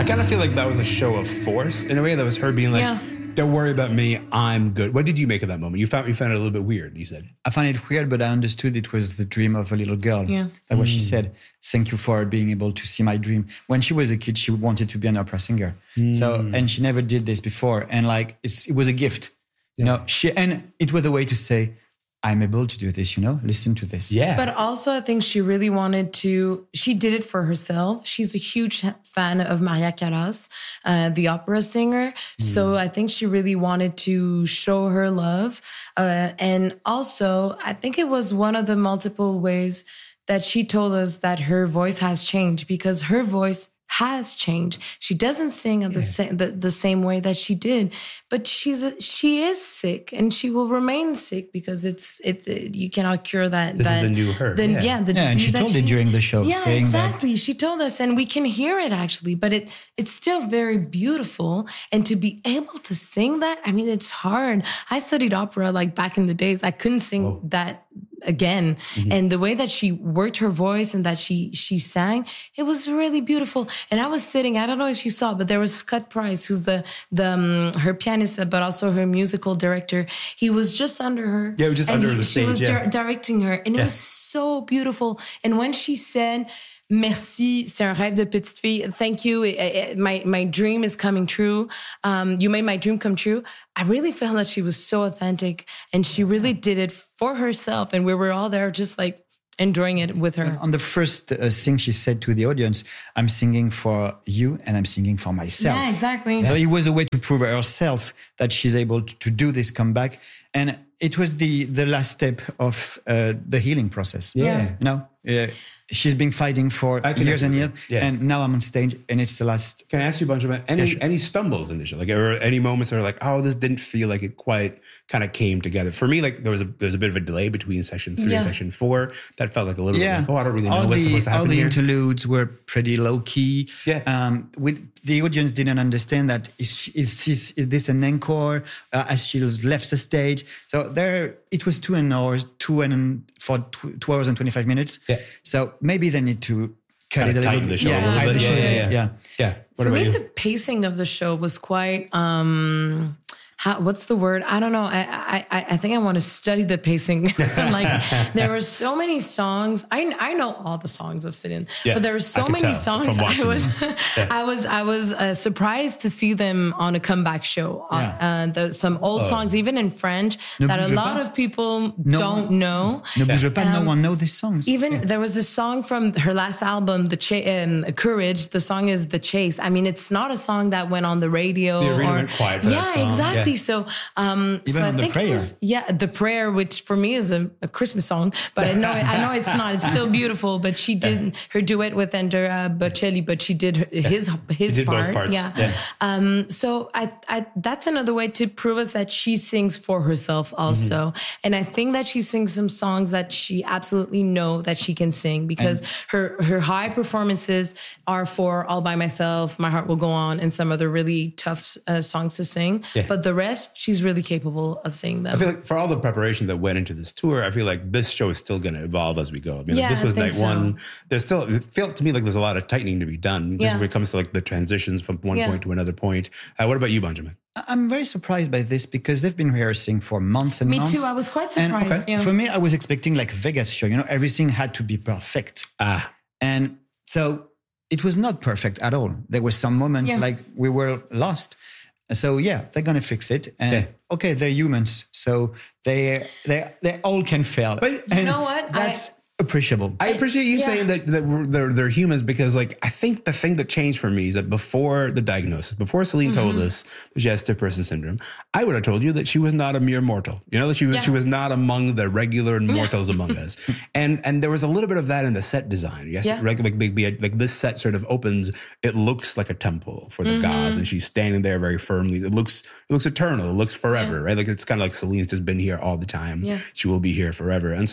I kind of feel like that was a show of force in a way. That was her being like, don't worry about me, I'm good. What did you make of that moment? You found it a little bit weird, you said. I found it weird, but I understood it was the dream of a little girl. Yeah. That's what she said. Thank you for being able to see my dream. When she was a kid, she wanted to be an opera singer. So, and she never did this before. And like, it was a gift. You know, and it was a way to say, I'm able to do this, listen to this. Yeah. But also I think she really she did it for herself. She's a huge fan of Maria Callas, the opera singer. So I think she really wanted to show her love. And also I think it was one of the multiple ways that she told us that her voice has changed, because her voice has changed. She doesn't sing the same way that she did, but she is sick, and she will remain sick because it's you cannot cure that. This is the new her. The disease and she told it during the show. Yeah, saying exactly. That. She told us, and we can hear it actually, but it's still very beautiful. And to be able to sing that, I mean, it's hard. I studied opera like back in the days. I couldn't sing that again. And the way that she worked her voice and that she sang, it was really beautiful. And I was sitting, I don't know if you saw, but there was Scott Price, who's her pianist, but also her musical director. He was just under her. Yeah, just under the stage. She was directing her, and it was so beautiful. And when she said, merci, c'est un rêve de petite fille. Thank you. My dream is coming true. You made my dream come true. I really felt that she was so authentic, and she really did it for herself. And we were all there just like enjoying it with her. On the first thing she said to the audience, I'm singing for you and I'm singing for myself. Yeah, exactly. So it was a way to prove herself that she's able to do this comeback. And it was the last step of the healing process. Yeah. She's been fighting for years and years, and now I'm on stage, and it's the last. Can I ask you a bunch about any stumbles in the show, like, or any moments that are like, oh, this didn't feel like it quite kind of came together? For me, like there was a bit of a delay between session 3 and session 4. That felt like a little bit like, oh, I don't really know what's supposed to happen all the here. interludes were pretty low key. Yeah. The audience didn't understand that is this an encore as she left the stage. So it was 2 hours and 25 minutes. Yeah. So maybe they need to cut it a tighten little the show a little bit. Yeah. For me, the pacing of the show was quite. What's the word? I don't know. I think I want to study the pacing. Like there were so many songs. I know all the songs of Céline, but there were so many songs. I was surprised to see them on a comeback show. Some old songs, even in French, that a lot of people don't know. Ne bouge pas. No one knows these songs. Even there was this song from her last album, Courage. The song is The Chase. I mean, it's not a song that went on the radio. The arena went quiet for that song. Exactly. So, even on the prayer. The prayer, which for me is a Christmas song, but I know it's not. It's still beautiful. But she did her duet with Andrea Bocelli, but she did his did part. Both parts. Yeah. So I that's another way to prove us that she sings for herself also, and I think that she sings some songs that she absolutely know that she can sing, because her high performances are for All by Myself, My Heart Will Go On, and some other really tough songs to sing. Yeah. But the rest, she's really capable of singing them. I feel like for all the preparation that went into this tour, I feel like this show is still going to evolve as we go. I mean, like this was night one. There's still, it felt to me like there's a lot of tightening to be done just when it comes to like the transitions from one point to another point. What about you, Benjamin? I'm very surprised by this because they've been rehearsing for months and months. Me too. I was quite surprised. For me, I was expecting like Vegas show. Everything had to be perfect. And so it was not perfect at all. There were some moments like we were lost. So they're gonna fix it, and okay, they're humans, so they all can fail. But you know what? That's appreciable. I appreciate you saying that they're humans, because like I think the thing that changed for me is that before the diagnosis, before Céline told us that she has stiff person syndrome, I would have told you that she was not a mere mortal. That she was not among the regular mortals among us. And there was a little bit of that in the set design. Yes, like this set sort of opens. It looks like a temple for the gods, and she's standing there very firmly. It looks eternal. It looks forever, right? Like it's kind of like Céline's just been here all the time. Yeah. She will be here forever. And so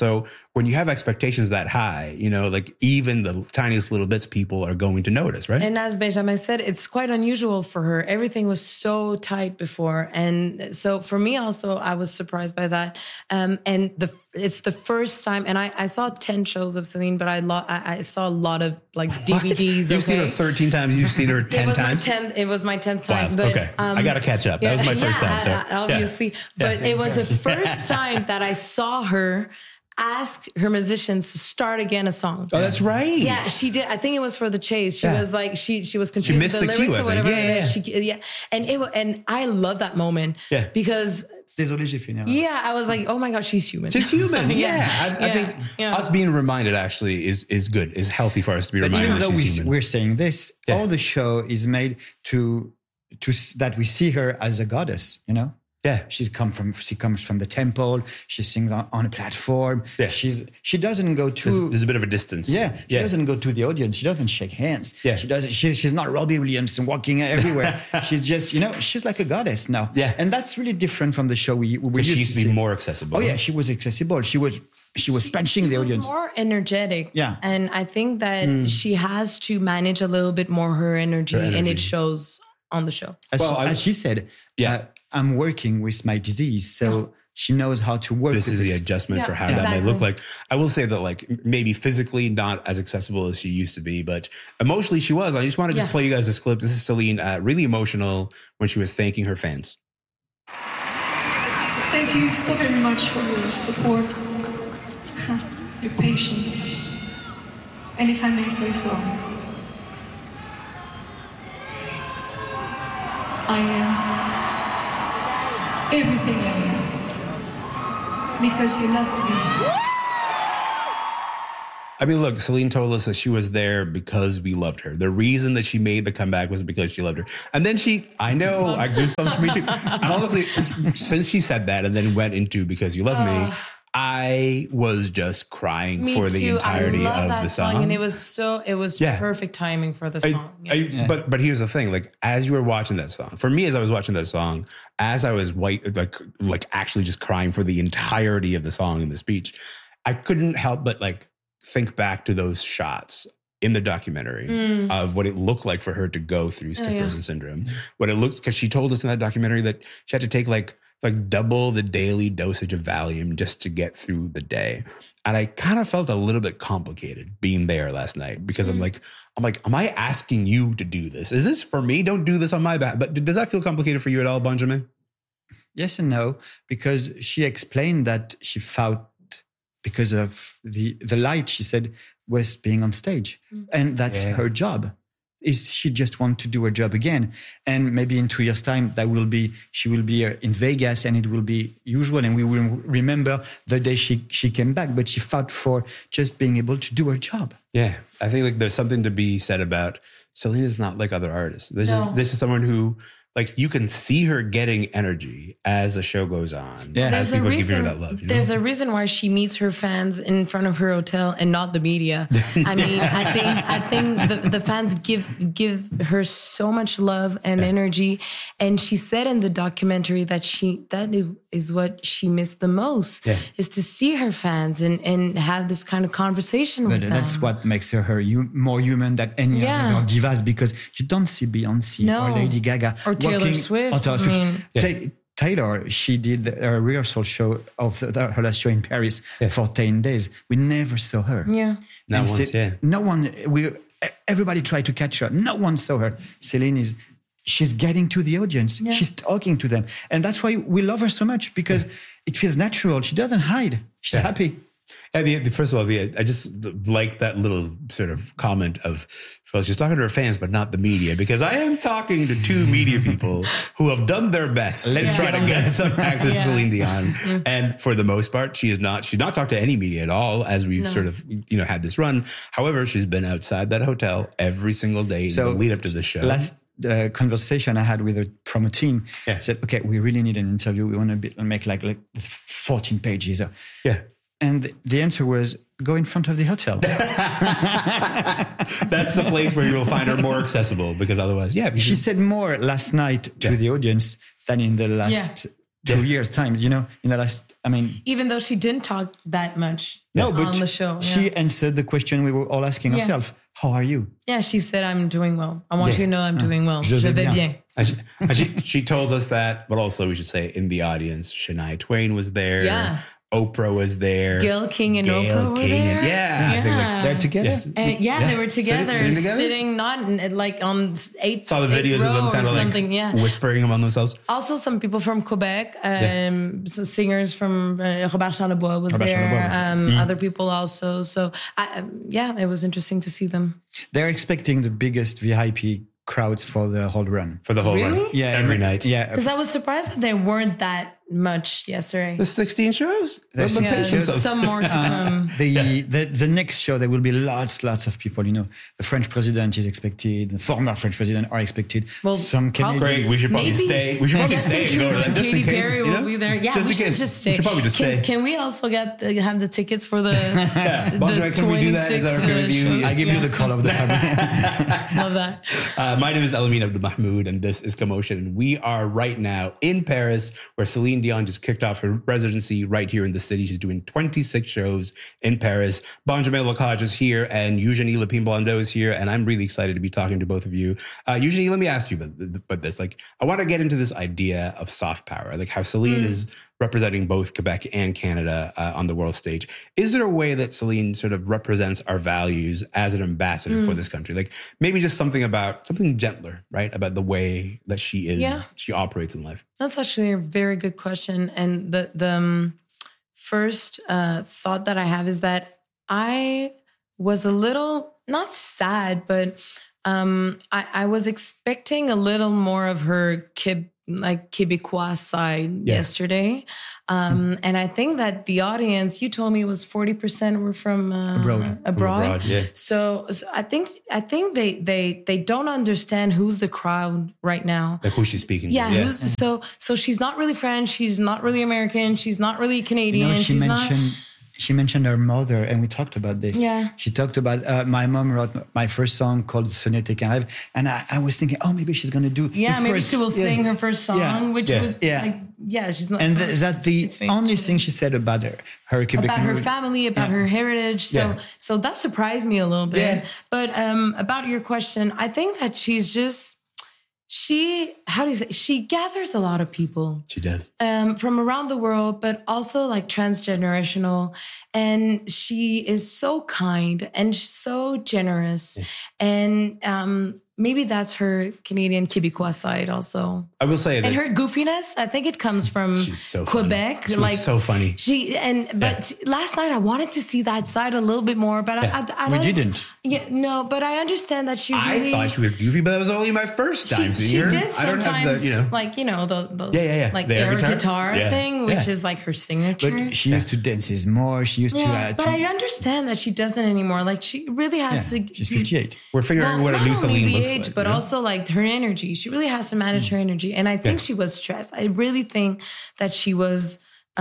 when you have expectations that high, you know, like even the tiniest little bits people are going to notice, right? And as Benjamin said, it's quite unusual for her. Everything was so tight before. And so for me also, I was surprised by that. And it's the first time, and I saw 10 shows of Celine, but I saw a lot of like DVDs. You've seen her 13 times. You've seen her 10 times. It was my 10th time. Wow. But, okay. I got to catch up. That was my first time. So obviously, but it was the first time that I saw her ask her musicians to start again a song. Oh, that's right. Yeah, she did. I think it was for The Chase. She was like, she was confused with the lyrics or whatever. And I love that moment because Désolé, j'ai fait une erreur. Yeah, I was like, oh my God, she's human. She's human. I think us being reminded actually is good, is healthy for us to be reminded that she's human. We're saying this, all the show is made to that we see her as a goddess, you know? Yeah. She comes from the temple. She sings on a platform. Yeah. She doesn't go to... There's a bit of a distance. Yeah. She doesn't go to the audience. She doesn't shake hands. Yeah. She's not Robbie Williams walking everywhere. She's just, she's like a goddess now. Yeah. And that's really different from the show we used to be more accessible. Oh yeah, she was accessible. She was punching the audience. She was more energetic. Yeah. And I think that she has to manage a little bit more her energy. And it shows on the show. As she said, I'm working with my disease, so she knows how to work. This is the adjustment for how that may look like. I will say that, like, maybe physically not as accessible as she used to be, but emotionally she was. I just want to play you guys this clip. This is Celine, really emotional when she was thanking her fans. Thank you so very much for your support, your patience, and if I may say so, I am everything I am because you loved me. I mean, look, Celine told us that she was there because we loved her. The reason that she made the comeback was because she loved her. And then I goosebumps for me too. And honestly, since she said that and then went into because you love me, I was just crying for the entirety of the song. And it was perfect timing for the song. But here's the thing, like, as you were watching that song, for me, as I was watching that song, as I was like actually just crying for the entirety of the song in the speech, I couldn't help but like think back to those shots in the documentary of what it looked like for her to go through stiff person syndrome. What it looks, because she told us in that documentary that she had to take like double the daily dosage of Valium just to get through the day. And I kind of felt a little bit complicated being there last night because I'm like, am I asking you to do this? Is this for me? Don't do this on my back. But does that feel complicated for you at all, Benjamin? Yes and no, because she explained that she felt because of the light, she said, was being on stage. And that's her job. She just want to do her job again. And maybe in 2 years' time, she will be in Vegas and it will be usual. And we will remember the day she came back, but she fought for just being able to do her job. Yeah. I think like there's something to be said about Celine is not like other artists. This is someone who, like, you can see her getting energy as the show goes on. Yeah. As people give her that love. There's a reason why she meets her fans in front of her hotel and not the media. I mean, I think the fans give her so much love and energy. And she said in the documentary that is what she missed the most, is to see her fans and have this kind of conversation with them. That's what makes her more human than any other divas, because you don't see Beyonce or Lady Gaga or Taylor Swift. Taylor, she did a rehearsal show of her last show in Paris for 10 days. We never saw her. Yeah. Not once, No one, everybody tried to catch her. No one saw her. Celine she's getting to the audience. Yeah. She's talking to them. And that's why we love her so much, because it feels natural. She doesn't hide. She's happy. And first of all, I just like that little sort of comment of, well, she's talking to her fans, but not the media, because I am talking to two media people who have done their best to try to get some access to Celine Dion. And for the most part, she's not talked to any media at all, as we've sort of, had this run. However, she's been outside that hotel every single day in the lead up to the show. Last conversation I had with her promo team, said, okay, we really need an interview. We want to make like 14 pages. And the answer was, go in front of the hotel. That's the place where you will find her more accessible, because otherwise, she said more last night to the audience than in the last 2 years time, you know, in the last, I mean. Even though she didn't talk that much on the show. She answered the question we were all asking ourselves. How are you? Yeah, she said, I'm doing well. I want you to know I'm doing well. Je vais bien. She told us that, but also we should say in the audience, Shania Twain was there. Yeah. Oprah was there. Gayle King and Oprah were there. Yeah. I think they're together. They were together, sitting not like on eighth. Saw the videos of them kind of like whispering among themselves. Also, some people from Quebec, some singers from Robert Charlebois was there. Other people also. So it was interesting to see them. They're expecting the biggest VIP crowds for the whole run. For the whole run? Yeah. Every night. Yeah. Because I was surprised that there weren't that much yesterday. The 16 shows? Some more to come. The next show, there will be lots of people. You know, the French president is expected. The former French president are expected. Well, some Canadians. Great. We should probably stay. We should probably stay. And Katy Perry will be there. Yeah, we should just stay. We should probably just stay. Can we also have the tickets for the, the 26 shows? I give you the call of the public. Love that. My name is Elamin Abdelmahmoud, and this is Commotion. We are right now in Paris, where Celine Dion just kicked off her residency right here in the city. She's doing 26 shows in Paris. Benjamin Lacage is here, and Eugénie Lepine-Blondeau is here, and I'm really excited to be talking to both of you. Eugénie, let me ask you about this. Like, I want to get into this idea of soft power, like how Celine is representing both Quebec and Canada on the world stage. Is there a way that Celine sort of represents our values as an ambassador for this country? Like maybe just something gentler, right? About the way that she is, she operates in life. That's actually a very good question. And the first thought that I have is that I was a little, not sad, but I was expecting a little more of her Québécois side yesterday. And I think that the audience, you told me it was 40% were from abroad. Yeah. So I think they don't understand who's the crowd right now. Like who she's speaking to. So she's not really French, she's not really American, she's not really Canadian. No, she mentioned her mother, and we talked about this. Yeah. She talked about my mom wrote my first song called Fenêtre et Carême, and I was thinking, maybe she's going to do maybe she will sing her first song, which would she's not. And that's the only thing she said about her Quebec, about her family, about her heritage. So that surprised me a little bit. Yeah. But about your question, I think that she's just. She gathers a lot of people. She does. From around the world, but also like transgenerational. And she is so kind and so generous. Yeah. And maybe that's her Canadian Québécois side also. I will say that. And her goofiness, I think it comes from Quebec. She was so funny. But last night I wanted to see that side a little bit more, but I we didn't. Yeah, no, but I understand that she really. I thought she was goofy, but that was only my first time seeing her. She did sometimes, those like air guitar thing, which is like her signature. But she used to dances more. She used to. But I understand that she doesn't anymore. Like she really has to. She's 58. We're figuring out what a new Celine looks age, like, but also like her energy. She really has to manage her energy, and I think she was stressed. I really think that she was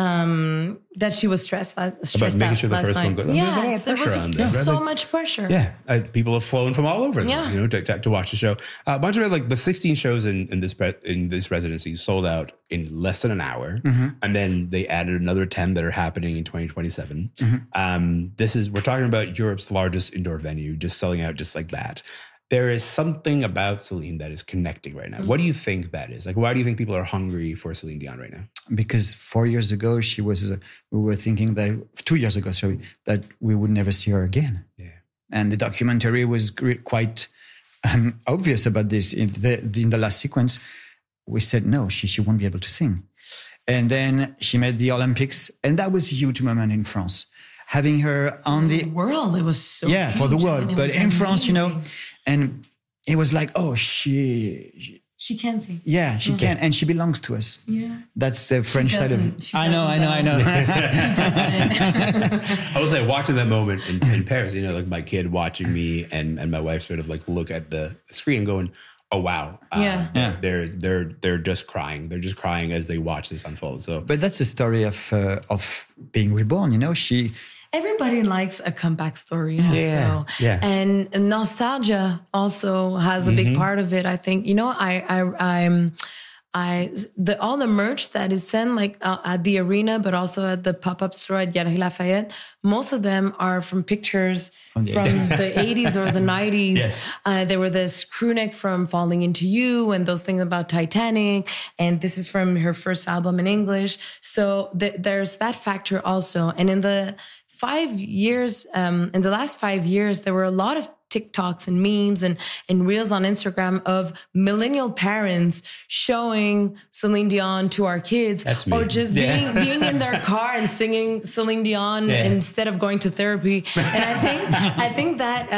stressed. About making sure the first one goes. There was so much pressure. Yeah, people have flown from all over, to watch the show. A bunch of the 16 shows in this residency sold out in less than an hour, and then they added another 10 that are happening in 2027. We're talking about Europe's largest indoor venue, just selling out just like that. There is something about Celine that is connecting right now. What do you think that is? Like, why do you think people are hungry for Celine Dion right now? Because 4 years ago, we were thinking that 2 years ago, that we would never see her again. Yeah. And the documentary was quite obvious about this. In the last sequence, we said, no, she won't be able to sing. And then she made the Olympics, and that was a huge moment in France. Having her on the world, it was so huge. For the world. But in France, and it was like, she can sing. Yeah, she can, and she belongs to us. Yeah, that's the French side of it. I know. She doesn't. I was watching that moment in Paris. Like my kid watching me and my wife sort of look at the screen, going, "Oh wow, they're just crying. They're just crying as they watch this unfold." So, but that's the story of being reborn. Everybody likes a comeback story. Yeah. And nostalgia also has a big part of it. I think, all the merch that is sent like at the arena, but also at the pop-up store at Galerie Lafayette, most of them are from pictures from the 80s or the 90s. Yes. There were this crew neck from Falling Into You and those things about Titanic. And this is from her first album in English. So there's that factor also. And in the last 5 years, there were a lot of TikToks and memes and reels on Instagram of millennial parents showing Celine Dion to our kids. That's me. Or just being in their car and singing Celine Dion instead of going to therapy. And I think that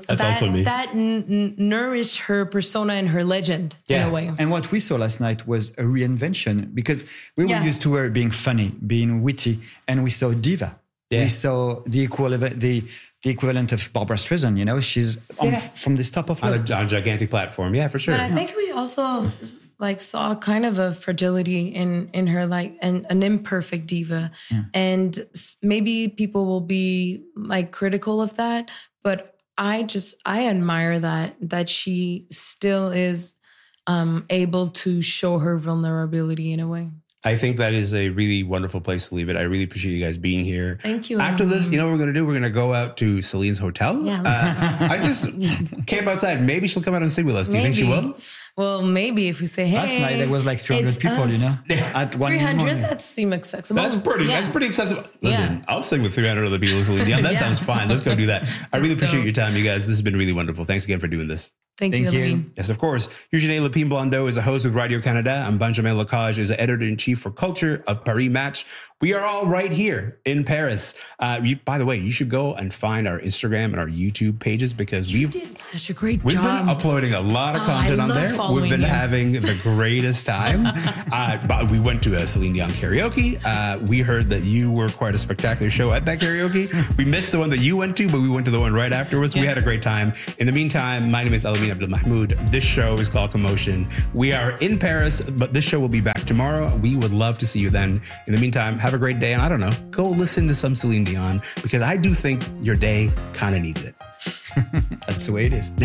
that nourished her persona and her legend in a way. And what we saw last night was a reinvention, because we were used to her being funny, being witty, and we saw diva. Yeah. We saw the equivalent of Barbara Streisand, she's from this top of on a gigantic platform. Yeah, for sure. But I think we also saw kind of a fragility in her, like an imperfect diva. Yeah. And maybe people will be like critical of that, but I admire that she still is able to show her vulnerability in a way. I think that is a really wonderful place to leave it. I really appreciate you guys being here. Thank you. After this, what we're going to do? We're going to go out to Celine's hotel. Yeah. I just camp outside. Maybe she'll come out and sing with us. Do you think she will? Well, maybe if we say, hey. Last night there was like 300 people, at 300, that seems accessible. That's pretty accessible. Listen, I'll sing with 300 other people, Celine Dion. That sounds fine. Let's go do that. I really appreciate your time, you guys. This has been really wonderful. Thanks again for doing this. Thank you, Lepine. Yes, of course. Eugenie Lepine-Blondeau is a host with Radio-Canada, and Benjamin Lecage is the editor-in-chief for culture of Paris Match. We are all right here in Paris. By the way, you should go and find our Instagram and our YouTube pages, because you did such a great job. We've been uploading a lot of content on there. We've been having the greatest time. But we went to a Celine Dion karaoke. We heard that you were quite a spectacular show at that karaoke. We missed the one that you went to, but we went to the one right afterwards. We had a great time. In the meantime, my name is Elamine Abdelmahmoud. This show is called Commotion. We are in Paris, but this show will be back tomorrow. We would love to see you then. In the meantime, have a great day. And I don't know, go listen to some Celine Dion, because I do think your day kind of needs it. That's the way it is.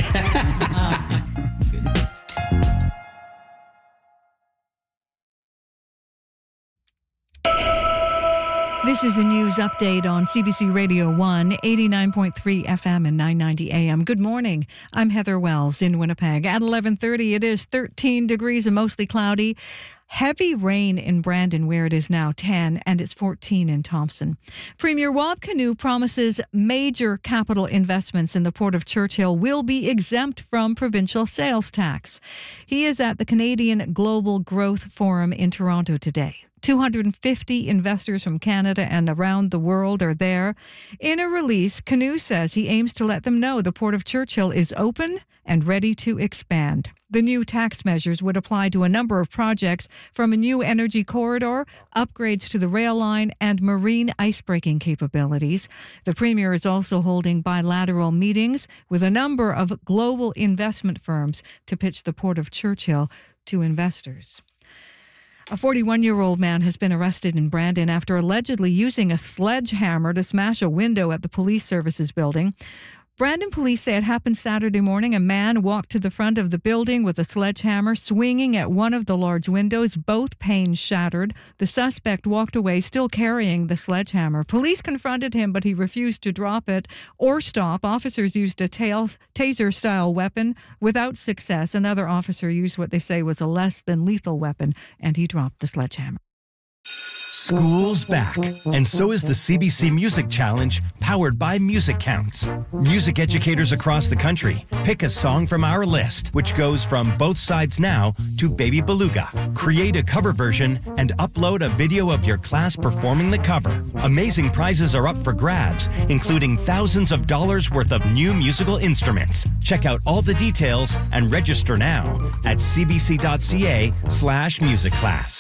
This is a news update on CBC Radio 1, 89.3 FM and 990 AM. Good morning. I'm Heather Wells in Winnipeg. At 11:30, it is 13 degrees and mostly cloudy. Heavy rain in Brandon, where it is now 10, and it's 14 in Thompson. Premier Rob Canoe promises major capital investments in the Port of Churchill will be exempt from provincial sales tax. He is at the Canadian Global Growth Forum in Toronto today. 250 investors from Canada and around the world are there. In a release, Canoe says he aims to let them know the Port of Churchill is open and ready to expand. The new tax measures would apply to a number of projects, from a new energy corridor, upgrades to the rail line, and marine icebreaking capabilities. The Premier is also holding bilateral meetings with a number of global investment firms to pitch the Port of Churchill to investors. A 41-year-old man has been arrested in Brandon after allegedly using a sledgehammer to smash a window at the police services building. Brandon police say it happened Saturday morning. A man walked to the front of the building with a sledgehammer, swinging at one of the large windows. Both panes shattered. The suspect walked away, still carrying the sledgehammer. Police confronted him, but he refused to drop it or stop. Officers used a taser-style weapon without success. Another officer used what they say was a less than lethal weapon, and he dropped the sledgehammer. School's back, and so is the CBC Music Challenge, powered by Music Counts. Music educators across the country pick a song from our list, which goes from Both Sides Now to Baby Beluga. Create a cover version and upload a video of your class performing the cover. Amazing prizes are up for grabs, including thousands of dollars worth of new musical instruments. Check out all the details and register now at cbc.ca/musicclass.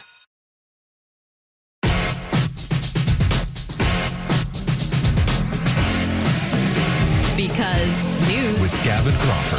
Because news with Gavin Crawford.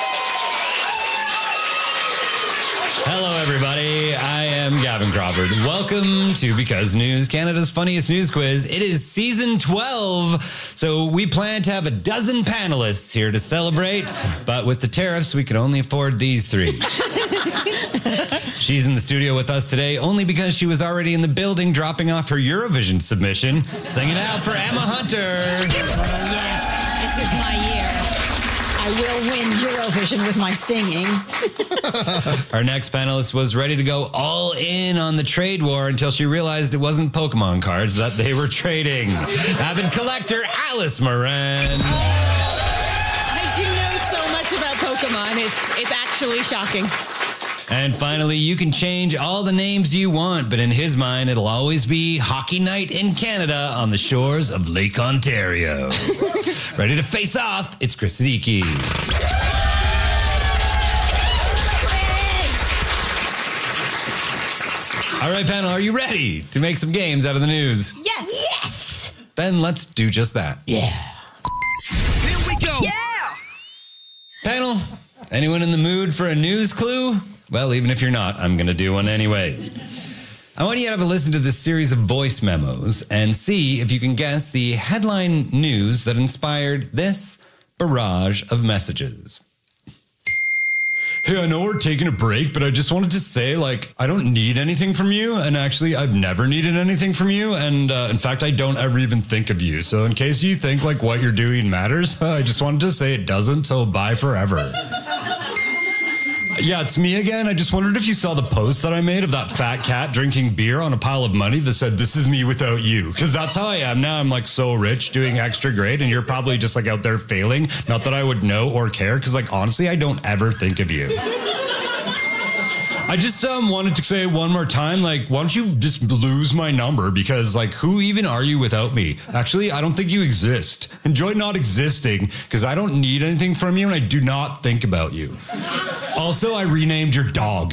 Hello, everybody. I am Gavin Crawford. Welcome Welcome to Because News, Canada's funniest news quiz. It is season 12, so we plan to have a dozen panelists here to celebrate, but with the tariffs, we can only afford these 3. She's in the studio with us today only because she was already in the building dropping off her Eurovision submission. Sing it out for Emma Hunter. Yes, this is my year. I will win Eurovision with my singing. Our next panelist was ready to go all in on the trade war until she realized it wasn't Pokemon cards that they were trading. Avid collector Alice Moran. I do know so much about Pokemon. It's actually shocking. And finally, you can change all the names you want, but in his mind, it'll always be Hockey Night in Canada on the shores of Lake Ontario. Ready to face off, it's Chris Siddiqui. All right, panel, are you ready to make some games out of the news? Yes. Yes. Then let's do just that. Yeah. Here we go. Yeah. Panel, anyone in the mood for a news clue? Well, even if you're not, I'm going to do one anyways. I want you to have a listen to this series of voice memos and see if you can guess the headline news that inspired this barrage of messages. Hey, I know we're taking a break, but I just wanted to say, I don't need anything from you. And actually, I've never needed anything from you. And in fact, I don't ever even think of you. So in case you think what you're doing matters, I just wanted to say it doesn't. So bye forever. Yeah, it's me again. I just wondered if you saw the post that I made of that fat cat drinking beer on a pile of money that said, "This is me without you." Because that's how I am now. I'm so rich, doing extra great, and you're probably just out there failing. Not that I would know or care, because honestly, I don't ever think of you. I just wanted to say one more time, why don't you just lose my number? Because who even are you without me? Actually, I don't think you exist. Enjoy not existing, because I don't need anything from you and I do not think about you. Also, I renamed your dog.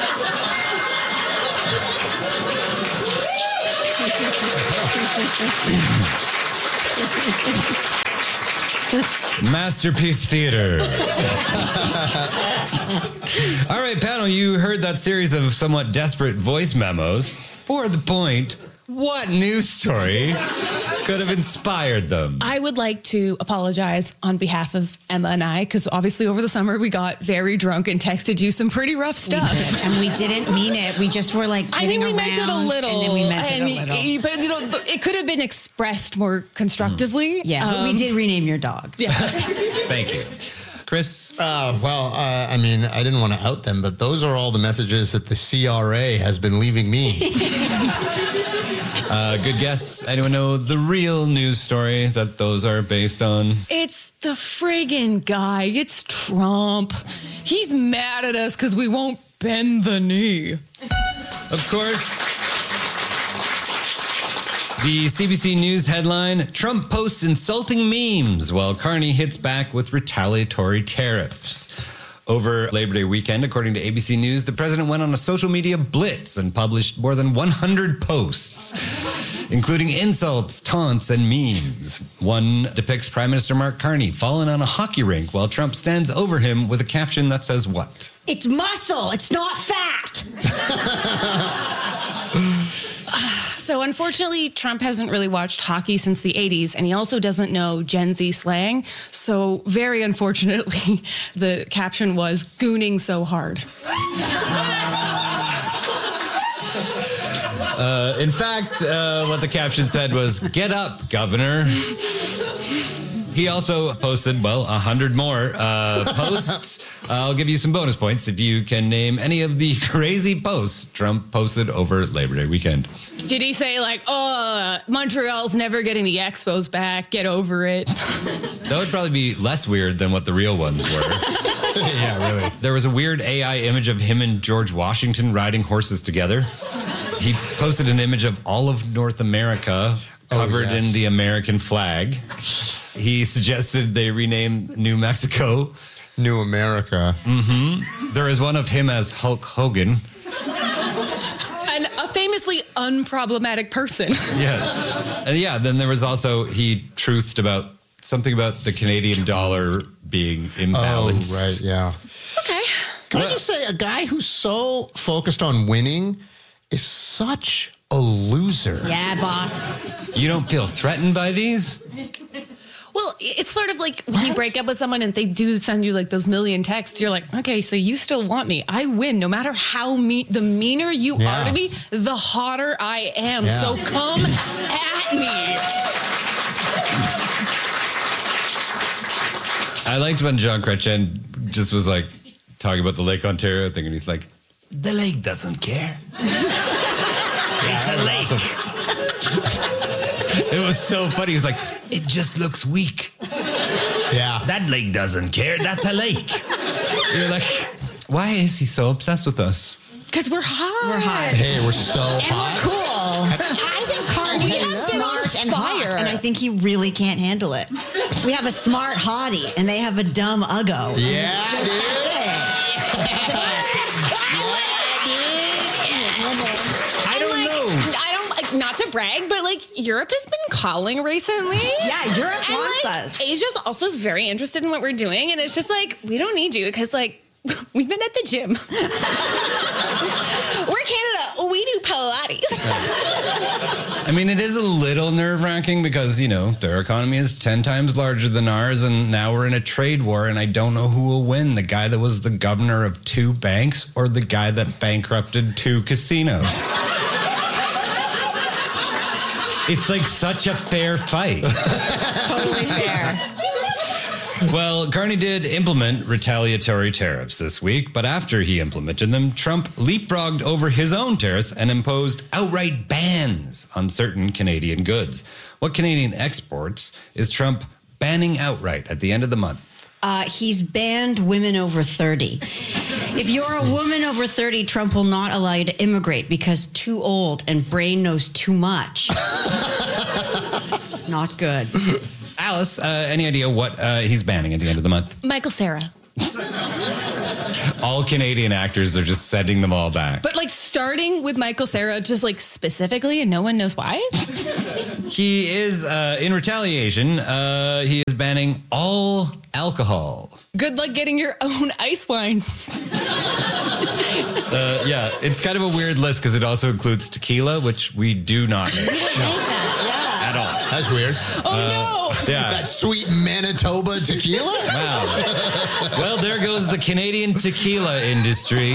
Masterpiece Theater. All right, panel, you heard that series of somewhat desperate voice memos. For the point, what news story could have inspired them? I would like to apologize on behalf of Emma and I, because obviously over the summer we got very drunk and texted you some pretty rough stuff. And we didn't mean it. We just were kidding around. Meant it a little. And then we meant it a little. But it could have been expressed more constructively. Yeah, but we did rename your dog. Yeah. Thank you. Chris? I didn't want to out them, but those are all the messages that the CRA has been leaving me. Good guess. Anyone know the real news story that those are based on? It's the friggin' guy. It's Trump. He's mad at us because we won't bend the knee. Of course. The CBC News headline, Trump posts insulting memes while Carney hits back with retaliatory tariffs. Over Labor Day weekend, according to ABC News, the president went on a social media blitz and published more than 100 posts, including insults, taunts, and memes. One depicts Prime Minister Mark Carney falling on a hockey rink while Trump stands over him with a caption that says what? It's muscle. It's not fat. So unfortunately, Trump hasn't really watched hockey since the 80s, and he also doesn't know Gen Z slang. So very unfortunately, the caption was gooning so hard. In fact, what the caption said was, "Get up, Governor." He also posted, 100 more posts. I'll give you some bonus points if you can name any of the crazy posts Trump posted over Labor Day weekend. Did he say Montreal's never getting the Expos back, get over it? That would probably be less weird than what the real ones were. Yeah, really. There was a weird AI image of him and George Washington riding horses together. He posted an image of all of North America covered in the American flag. He suggested they rename New Mexico New America. Mm-hmm. There is one of him as Hulk Hogan. And a famously unproblematic person. Yes. And then there was also, he truthed about something about the Canadian dollar being imbalanced. Oh, right, yeah. Okay. Can I just say, a guy who's so focused on winning is such a loser. Yeah, boss. You don't feel threatened by these? Well, it's sort of like when you break up with someone and they do send you like those million texts, you're like, okay, so you still want me. I win. No matter how the meaner you are to me, the hotter I am. Yeah. So come at me. I liked when Jean Chrétien just was like talking about the Lake Ontario thing, and he's like, the lake doesn't care. It's a lake. It was so funny. He's like, it just looks weak. Yeah. That lake doesn't care. That's a lake. You're like, why is he so obsessed with us? Because we're hot. We're hot. Hey, we're so And hot. we're cool. I think Carly is smart and hot, and I think he really can't handle it. We have a smart hottie, and they have a dumb uggo. Yeah, That's dude. I don't know. Not to brag, but like Europe has been calling recently. Yeah, Europe and wants like, us. Asia's also very interested in what we're doing, and it's just like we don't need you because like we've been at the gym. We're Canada. We do Pilates. I mean, it is a little nerve-wracking because, their economy is 10 times larger than ours, and now we're in a trade war, and I don't know who will win, the guy that was the governor of 2 banks or the guy that bankrupted 2 casinos. It's like such a fair fight. Totally fair. Well, Carney did implement retaliatory tariffs this week, but after he implemented them, Trump leapfrogged over his own tariffs and imposed outright bans on certain Canadian goods. What Canadian exports is Trump banning outright at the end of the month? He's banned women over 30. If you're a woman over 30, Trump will not allow you to immigrate because too old and brain knows too much. Not good. Alice, any idea what he's banning at the end of the month? Michael Cera. All Canadian actors, they're just sending them all back. But like starting with Michael Cera, just like specifically, and no one knows why. He is, in retaliation, he is banning all alcohol. Good luck getting your own ice wine. Yeah, it's kind of a weird list because it also includes tequila, which we do not make. At all. That's weird. Oh, no. Yeah. That sweet Manitoba tequila? Wow. Well, there goes the Canadian tequila industry.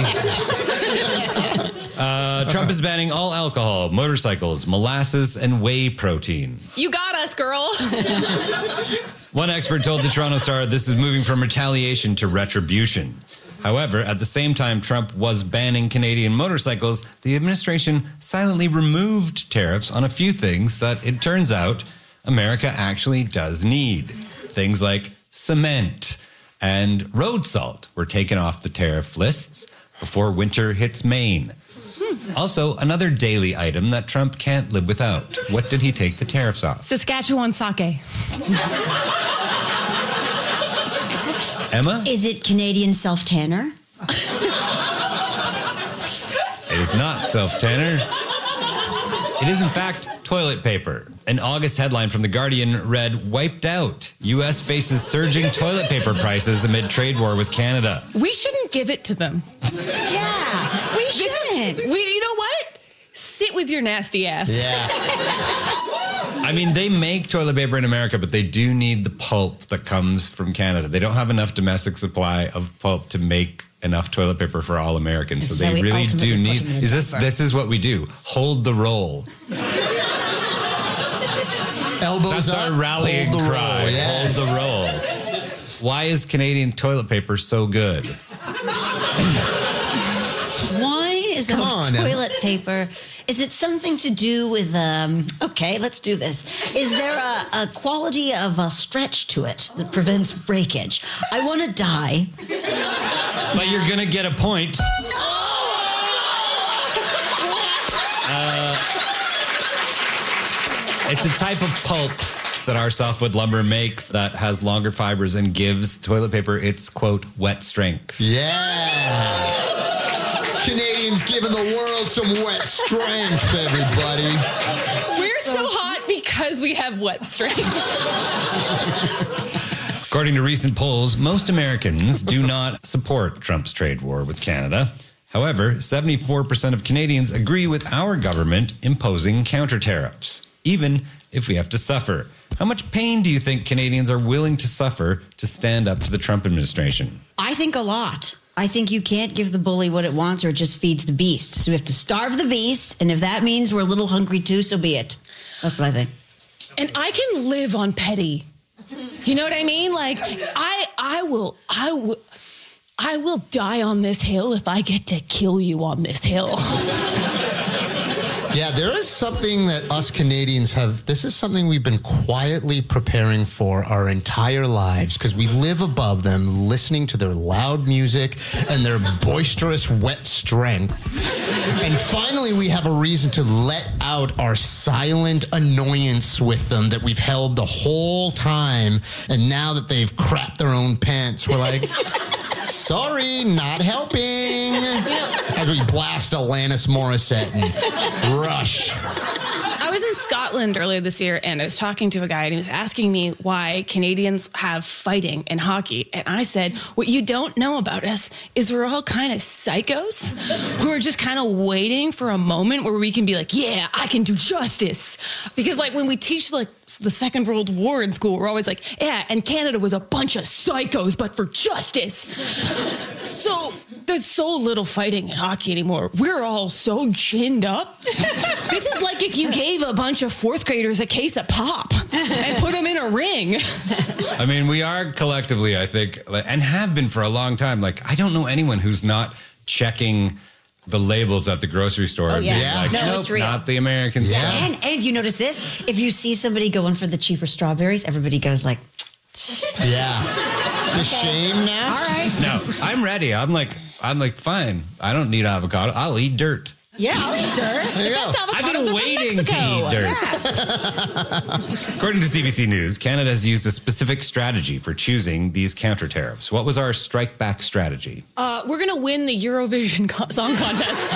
Trump is banning all alcohol, motorcycles, molasses, and whey protein. You got us, girl. One expert told the Toronto Star this is moving from retaliation to retribution. However, at the same time Trump was banning Canadian motorcycles, the administration silently removed tariffs on a few things that it turns out America actually does need. Things like cement and road salt were taken off the tariff lists before winter hits Maine. Also, another daily item that Trump can't live without. What did he take the tariffs off? Saskatchewan sake. Emma? Is it Canadian self-tanner? It is not self-tanner. It is, in fact, toilet paper. An August headline from The Guardian read, "Wiped out. U.S. faces surging toilet paper prices amid trade war with Canada." We shouldn't give it to them. Yeah, we shouldn't. You know what? Sit with your nasty ass. Yeah. I mean, they make toilet paper in America, but they do need the pulp that comes from Canada. They don't have enough domestic supply of pulp to make enough toilet paper for all Americans. So they really do need. This is what we do. Hold the roll. Elbows That's up. our rallying hold the cry. Roll, yes. Hold the roll. Why is Canadian toilet paper so good? Why is toilet paper? Is it something to do with, okay, let's do this. Is there a quality of a stretch to it that prevents breakage? I want to die. But you're going to get a point. It's a type of pulp that our softwood lumber makes that has longer fibers and gives toilet paper its, quote, wet strength. Yeah. Canadians giving the world some wet strength, everybody. We're so hot because we have wet strength. According to recent polls, most Americans do not support Trump's trade war with Canada. However, 74% of Canadians agree with our government imposing counter tariffs, even if we have to suffer. How much pain do you think Canadians are willing to suffer to stand up to the Trump administration? I think a lot. I think you can't give the bully what it wants or it just feeds the beast. So we have to starve the beast. And if that means we're a little hungry too, so be it. That's what I think. And I can live on petty. You know what I mean? Like, I will die on this hill if I get to kill you on this hill. Yeah, there is something that us Canadians have. This is something we've been quietly preparing for our entire lives because we live above them, listening to their loud music and their boisterous, wet strength. And finally, we have a reason to let out our silent annoyance with them that we've held the whole time. And now that they've crapped their own pants, we're like, sorry, not helping. As we blast Alanis Morissette and Rush. I was in Scotland earlier this year and I was talking to a guy and he was asking me why Canadians have fighting in hockey. And I said, what you don't know about us is we're all kind of psychos who are just kind of waiting for a moment where we can be like, yeah, I can do justice. Because like when we teach like the Second World War in school, we're always like, yeah, and Canada was a bunch of psychos, but for justice. So there's so little fighting in hockey anymore. We're all so ginned up. This is like if you gave a bunch of fourth graders a case of pop and put them in a ring. I mean, we are collectively, I think, and have been for a long time. Like, I don't know anyone who's not checking the labels at the grocery store. Oh, yeah. Being like, No, nope, it's real. not the American stuff. And you notice this? If you see somebody going for the cheaper strawberries, everybody goes like, yeah. The shame now? All right. No, I'm ready. I'm like, fine. I don't need avocado. I'll eat dirt. Yeah, I'll eat dirt. There you go. Best avocados I've are been from waiting Mexico. to eat dirt. Yeah. According to CBC News, Canada has used a specific strategy for choosing these counter tariffs. What was our strike back strategy? We're going to win the Eurovision Song Contest.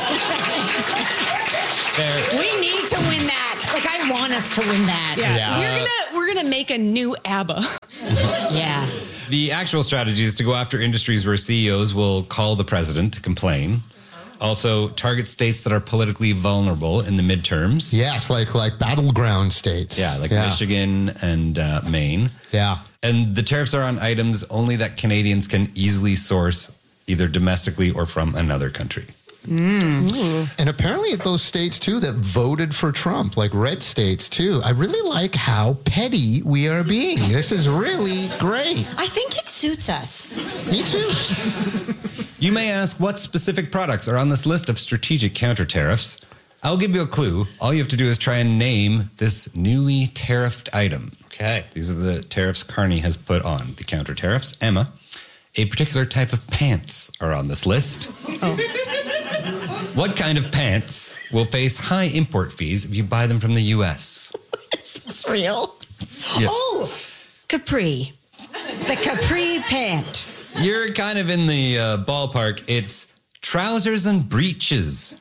We need to win that. Like, I want us to win that. Yeah. We're gonna make a new ABBA. Yeah. The actual strategy is to go after industries where CEOs will call the president to complain. Also, target states that are politically vulnerable in the midterms. Yes, like battleground states. Yeah, like Michigan and Maine. Yeah. And the tariffs are on items only that Canadians can easily source either domestically or from another country. And apparently those states too that voted for Trump, like red states too. I really like how petty we are being. This is really great. I think it suits us. Me too. You may ask what specific products are on this list of strategic counter tariffs. I'll give you a clue. All you have to do is try and name this newly tariffed item. Okay. These are the tariffs Carney has put on, the counter tariffs. Emma, a particular type of pants are on this list. Oh. What kind of pants will face high import fees if you buy them from the U.S.? Is this real? Yes. Oh, capri. The capri pant. You're kind of in the ballpark. It's trousers and breeches.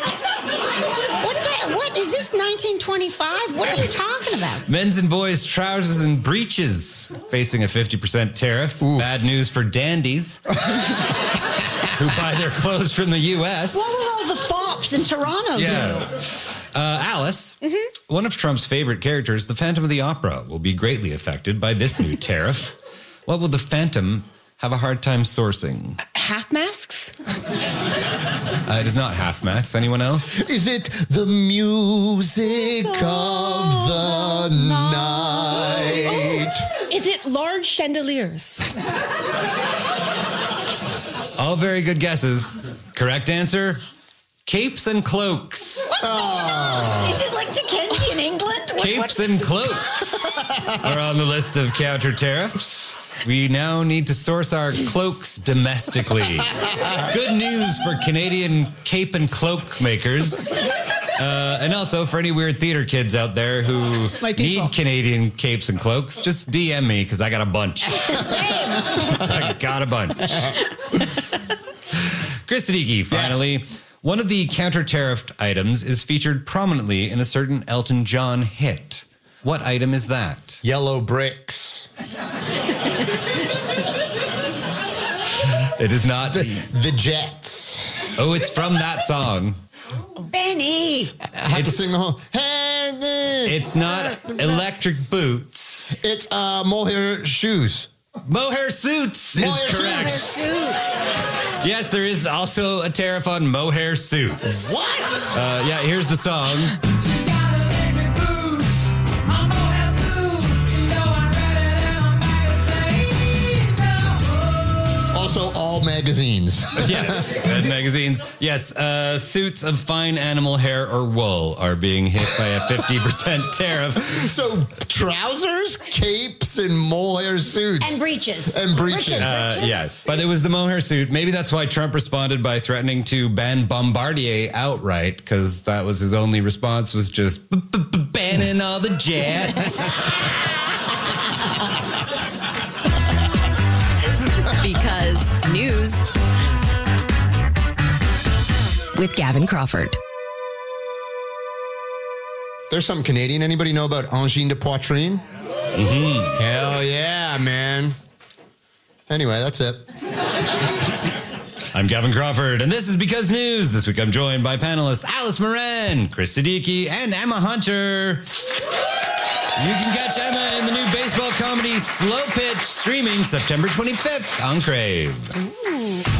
What is this 1925? What are you talking about? Men's and boys' trousers and breeches facing a 50% tariff. Oof. Bad news for dandies who buy their clothes from the U.S. What will all the fops in Toronto do? Alice, one of Trump's favorite characters, the Phantom of the Opera, will be greatly affected by this new tariff. What will the Phantom have a hard time sourcing? Half masks? It is not half masks. Anyone else? Is it the music of the night? Is it large chandeliers? All very good guesses. Correct answer, capes and cloaks. Is it like Dickensian England? Capes and cloaks are on the list of counter tariffs. We now need to source our cloaks domestically. Good news for Canadian cape and cloak makers. And also for any weird theater kids out there who need Canadian capes and cloaks, just DM me because I got a bunch. Same. I got a bunch. Chris Siddiqui, finally. Yes. One of the counter-tariffed items is featured prominently in a certain Elton John hit. What item is that? Yellow bricks. It is not. The Jets. Oh, it's from that song. Benny! I have to sing the whole. It's not Electric Boots. It's Mohair Shoes. Mohair Suits is correct. Suits. Yes, there is also a tariff on mohair suits. What? Yeah, here's the song. Also, all magazines. Yes, and magazines. Yes, suits of fine animal hair or wool are being hit by a 50% tariff. So trousers, capes, and mohair suits. And breeches. Yes, but it was the mohair suit. Maybe that's why Trump responded by threatening to ban Bombardier outright, because that was his only response, was just banning all the jets. Because news with Gavin Crawford. There's something Canadian. Anybody know about angine de poitrine? Mm-hmm. Hell yeah, man. Anyway, that's it. I'm Gavin Crawford, and this is Because News. This week I'm joined by panelists Alice Moran, Chris Siddiqui, and Emma Hunter. You can catch Emma in the new baseball comedy Slow Pitch, streaming September 25th on Crave.